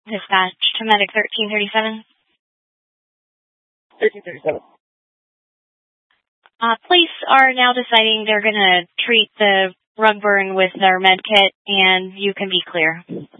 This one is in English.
Dispatch to Medic 1337. 1337. Police are now deciding they're going to treat the rug burn with their med kit, and you can be clear.